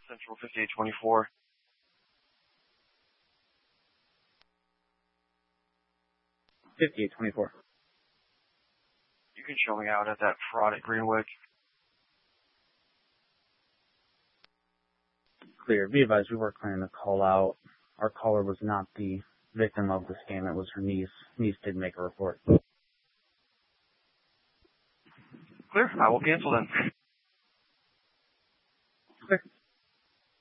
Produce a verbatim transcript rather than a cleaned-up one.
Central fifty-eight twenty-four. fifty-eight twenty-four. You can show me out at that fraud at Greenwick. Clear. Be advised, we were clearing the call out. Our caller was not the victim of the scam. It was her niece. Niece did make a report. Clear. I will cancel then.